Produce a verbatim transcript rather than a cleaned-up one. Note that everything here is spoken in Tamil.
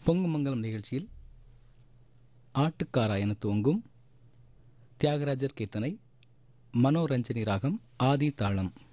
பொங்குமங்கலம் நிகழ்ச்சியில் ஆட்டுக்காரா என துவங்கும் தியாகராஜர் கீர்த்தனை, மனோரஞ்சனி ராகம், ஆதி தாளம்.